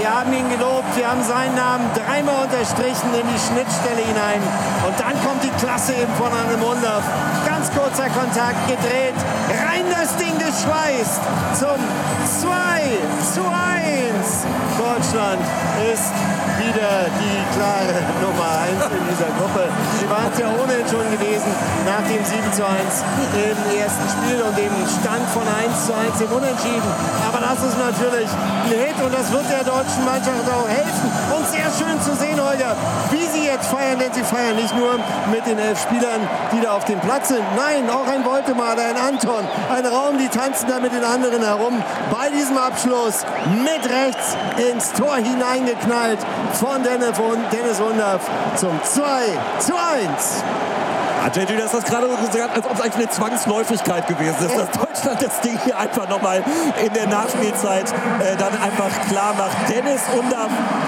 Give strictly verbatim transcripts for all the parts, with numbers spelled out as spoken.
Wir haben ihn gelobt, wir haben seinen Namen dreimal unterstrichen in die Schnittstelle hinein. Und dann kommt die Klasse eben von Anne Mundorf. Ganz kurzer Kontakt, gedreht, rein das Ding geschweißt zum zwei zu eins. Deutschland ist wieder die klare Nummer eins in dieser Gruppe. Sie waren es ja ohnehin schon gewesen nach dem sieben zu eins im ersten Spiel und dem Stand von eins zu eins im Unentschieden. Aber das ist natürlich ein Hit und das wird der deutschen Mannschaft auch helfen. Und sehr schön zu sehen, Holger, wie sie jetzt feiern, denn sie feiern nicht nur mit den elf Spielern, die da auf dem Platz sind. Nein, auch ein Woltemade, ein Anton, ein Raum, die tanzen da mit den anderen herum. Bei diesem Abschluss mit rechts ins Tor hineingeknallt von Dennis Undaff zum zwei zu eins. Ja, J J, das ist gerade so gesagt, als ob es eigentlich eine Zwangsläufigkeit gewesen ist, dass Deutschland das Ding hier einfach nochmal in der Nachspielzeit äh, dann einfach klar macht. Dennis Undaff,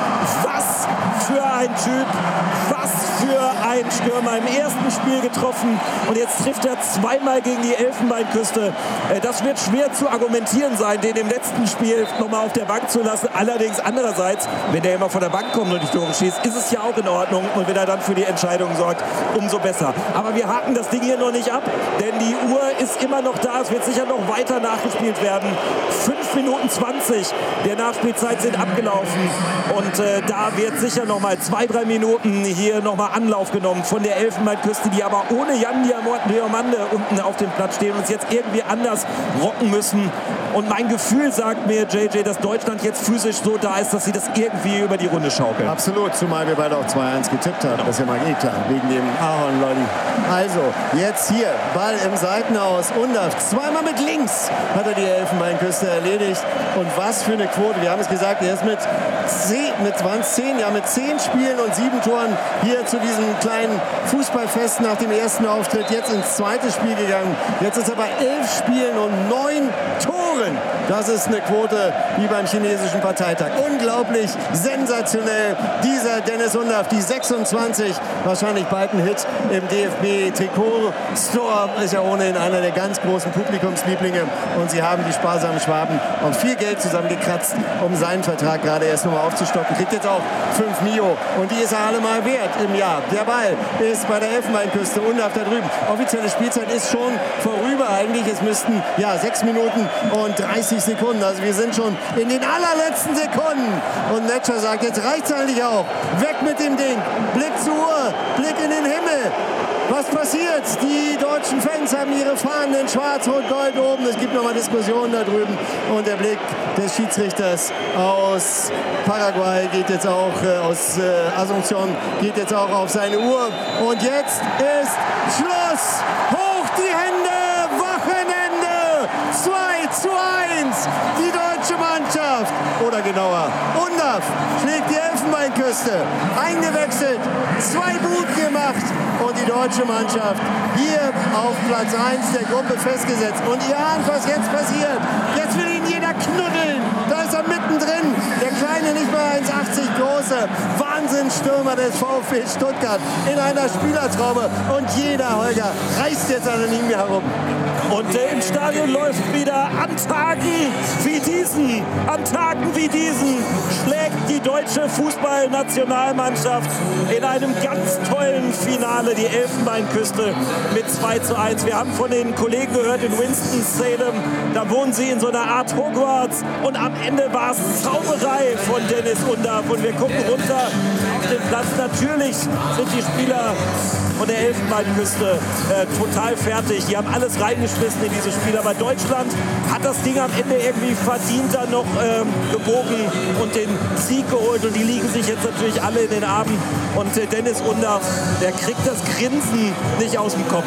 was für ein Typ, was für ein Stürmer. Im ersten Spiel getroffen und jetzt trifft er zweimal gegen die Elfenbeinküste. Äh, das wird schwer zu argumentieren sein, den im letzten Spiel nochmal auf der Bank zu lassen. Allerdings andererseits, wenn der immer von der Bank kommt und die Tore schießt, ist es ja auch in Ordnung. Und wenn er dann für die Entscheidung sorgt, umso besser. Aber wir haken das Ding hier noch nicht ab, denn die Uhr ist immer noch da. Es wird sicher noch weiter nachgespielt werden. fünf Minuten zwanzig der Nachspielzeit sind abgelaufen. Und äh, da wird sicher noch mal zwei, drei Minuten hier noch mal Anlauf genommen von der Elfenbeinküste, die aber ohne Jan Diamande unten auf dem Platz stehen und uns jetzt irgendwie anders rocken müssen. Und mein Gefühl sagt mir, J J, dass Deutschland jetzt physisch so da ist, dass sie das irgendwie über die Runde schaukeln. Absolut, zumal wir beide auch zwei eins getippt haben. Das ist ja mal eh klar, wegen dem Ahorn-Lolli. Also, jetzt hier, Ball im Seitenhaus. Undaff, zweimal mit links hat er die Elfenbeinküste erledigt. Und was für eine Quote. Wir haben es gesagt, er ist mit zehn, mit waren es zehn, ja, mit zehn Spielen und sieben Toren hier zu diesem kleinen Fußballfest nach dem ersten Auftritt jetzt ins zweite Spiel gegangen. Jetzt ist er bei elf Spielen und neun Toren. Das ist eine Quote wie beim chinesischen Parteitag. Unglaublich sensationell. Dieser Dennis Undaff, die sechsundzwanzig, wahrscheinlich bald ein Hit im D F B-Trikot-Store. Ist ja ohnehin einer der ganz großen Publikumslieblinge. Und sie haben die sparsamen Schwaben auch viel Geld zusammengekratzt, um seinen Vertrag gerade erst nochmal aufzustocken. Kriegt jetzt auch fünf Mio. Und die ist er allemal wert im Jahr. Der Ball ist bei der Elfenbeinküste. Undaff da drüben. Offizielle Spielzeit ist schon vorüber eigentlich. Es müssten ja sechs Minuten und dreißig Sekunden. Also wir sind schon in den allerletzten Sekunden. Und Netscher sagt, jetzt reicht's eigentlich auch. Weg mit dem Ding. Blick zur Uhr. Blick in den Himmel. Was passiert? Die deutschen Fans haben ihre Fahnen in Schwarz, Rot, Gold oben. Es gibt nochmal Diskussionen da drüben. Und der Blick des Schiedsrichters aus Paraguay geht jetzt auch, äh, aus äh, Asunción, geht jetzt auch auf seine Uhr. Und jetzt ist Schluss. Hoch die Hände. Wochenende. zwei zu eins. Die deutsche Mannschaft. Oder genauer, Undaff schlägt die Elfenbeinküste. Eingewechselt. Zwei Buden gemacht. Und die deutsche Mannschaft hier auf Platz eins der Gruppe festgesetzt. Und ihr ahnt, was jetzt passiert. Jetzt will ihn jeder knuddeln. Da ist er mittendrin. Der kleine, nicht mal eins achtzig große Wahnsinnsstürmer des VfB Stuttgart in einer Spielertraube. Und jeder, Holger, reißt jetzt an ihm herum. Und äh, im Stadion läuft wieder an Tagen wie diesen, an Tagen wie diesen schlägt die deutsche Fußballnationalmannschaft in einem ganz tollen Finale die Elfenbeinküste mit zwei zu eins. Wir haben von den Kollegen gehört in Winston-Salem, da wohnen sie in so einer Art Hogwarts und am Ende war es Zauberei von Dennis Undaff und wir gucken runter auf den Platz. Natürlich sind die Spieler von der Elfenbeinküste äh, total fertig. Die haben alles reingeschmissen in dieses Spiel. Aber Deutschland hat das Ding am Ende irgendwie verdient dann noch ähm, gebogen und den Sieg geholt. Und die liegen sich jetzt natürlich alle in den Armen. Und äh, Dennis Undaff, der kriegt das Grinsen nicht aus dem Kopf.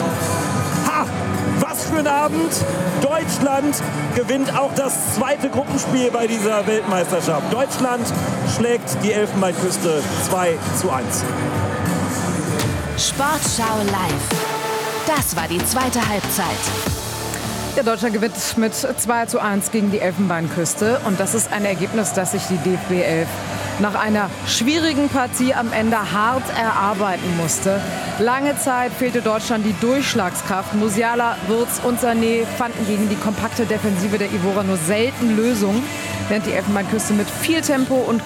Ha! Was für ein Abend! Deutschland gewinnt auch das zweite Gruppenspiel bei dieser Weltmeisterschaft. Deutschland schlägt die Elfenbeinküste zwei zu eins. Sportschau live. Das war die zweite Halbzeit. Ja, Deutschland gewinnt mit zwei zu eins gegen die Elfenbeinküste. Und das ist ein Ergebnis, das sich die D F B elf nach einer schwierigen Partie am Ende hart erarbeiten musste. Lange Zeit fehlte Deutschland die Durchschlagskraft. Musiala, Wirtz und Sané fanden gegen die kompakte Defensive der Ivorer nur selten Lösungen, während die Elfenbeinküste mit viel Tempo und